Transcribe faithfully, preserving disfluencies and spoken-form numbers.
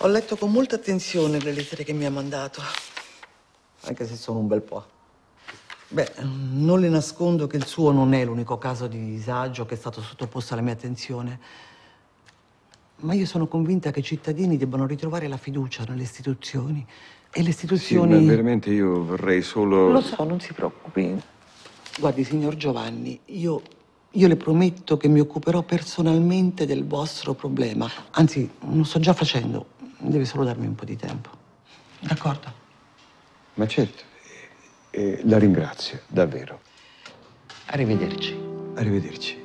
Ho letto con molta attenzione le lettere che mi ha mandato, anche se sono un bel po'. Beh, non le nascondo che il suo non è l'unico caso di disagio che è stato sottoposto alla mia attenzione. Ma io sono convinta che i cittadini debbano ritrovare la fiducia nelle istituzioni. E le istituzioni... Sì, ma veramente io vorrei solo... Lo so, non si preoccupi. Guardi, signor Giovanni, io, io le prometto che mi occuperò personalmente del vostro problema. Anzi, lo sto già facendo. Deve solo darmi un po' di tempo. D'accordo? Ma certo, e, e la ringrazio, davvero. Arrivederci. Arrivederci.